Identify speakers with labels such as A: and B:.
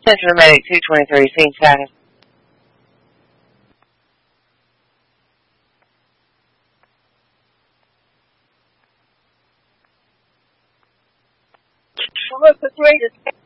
A: Central Medic 223, scene status.
B: Melissa 3 to